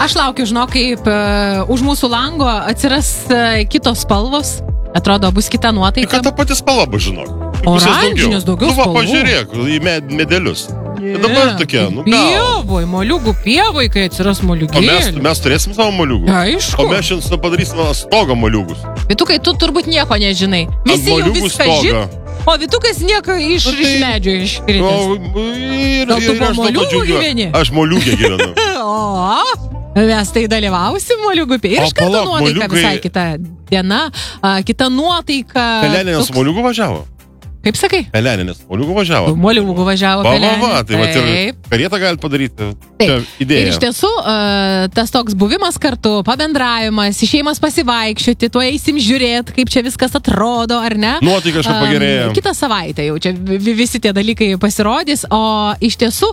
Aš laukiu, žinok, kaip už mūsų lango atsiras kitos spalvos. Atrodo, bus kita nuotaika. Kad ta pati spalva bus, žinok. Oranžinius daugiau spalvų. Pažiūrėk, į medelius. Dabar tokie, Pievoj, moliūgų pievoj, kai atsiras moliūgėlių. O mes turėsim savo moliūgų. Aišku. O mes šiandien padarysime stogo moliūgus. Vitukai, tu turbūt nieko nežinai. Visi jau viską žino. O Vitukas nieko iš medžio iškritęs. Gal tu po moliūgų gyveni? Aš moliūgė gyvenu. O, mes tai dalyvausim moliūgų pievoj. Ir iš karto nuotaika visai kita diena, kita nuotaika. Peleninės moliūgų važiavo. Kaip sakai? Peleninės moliūgų važiavo. Moliūgų važiavo peleninės. Va, tai vat ir karietą gali padaryti. Čia idėja. Ir iš tiesų, tas toks buvimas kartu, pabendravimas, išėjimas pasivaikščioti, tuo eisim žiūrėti, kaip čia viskas atrodo, ar ne? Nuotaika kažkaip pagerėja. Kitą savaitę jau čia visi tie dalykai pasirodys, o iš tiesų,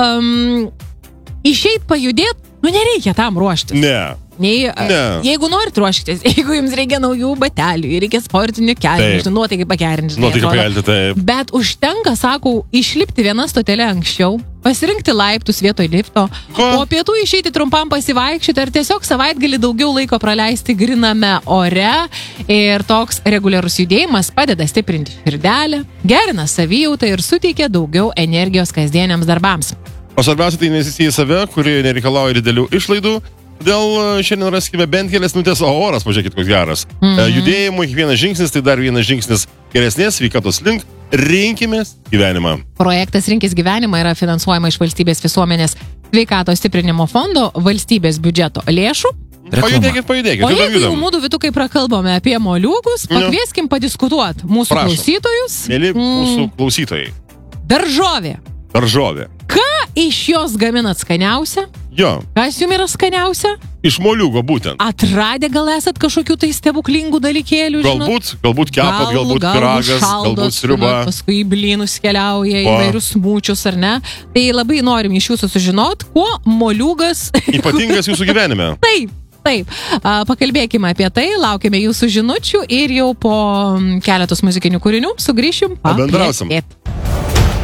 išeit pajudėti, nereikia tam ruoštis. Ne. Jeigu norit ruoškitės, jeigu jums reikia naujų batelių, reikia sportinių kelių, nuotaikai pagerinti. Nuotaikai pagerinti, taip. Bet užtenka, sakau, išlipti vieną stotelę anksčiau, pasirinkti laiptus vietoj lifto, o pietų išeiti trumpam pasivaikščioti ar tiesiog savaitgalį daugiau laiko praleisti griname ore. Ir toks reguliarus judėjimas padeda stiprinti širdelę, gerina savijautą ir suteikia daugiau energijos kasdieniams darbams. O svarbiausia tai investicija į save, kuri nereikalauja didelių išlaidų. Todėl šiandien raskime bent kelias minutės, o oras, pažiūrėkit, koks geras. Judėjimui kiekvienas žingsnis, tai dar vienas žingsnis geresnės sveikatos link. Rinkimės gyvenimą. Projektas Rinkis gyvenimą yra finansuojama iš valstybės visuomenės sveikatos stiprinimo fondo valstybės biudžeto lėšų. Pajudėkit. O jeigu jau mūdu Vitukai prakalbome apie moliūgus, pakvieskim padiskutuoti mūsų klausytojus. Mėly mūsų klausytojai. Daržovė. Ką iš jos gaminat skaniausia? Jo. Kas jums yra skaniausia? Iš moliūgo būtent. Atradę gal esat kažkokių tai stebuklingų dalykėlių, žinot? Galbūt kepat, galbūt pyragas, galbūt sriuba. Paskui į blynus keliauja, įvairius smūčius, ar ne? Tai labai norim iš jūsų sužinot, kuo moliūgas... Ypatingas jūsų gyvenime. Taip. Pakalbėkime apie tai, laukiame jūsų žinučių ir jau po keletos muzikinių kūrinių sugrįšim. Pabendrausim.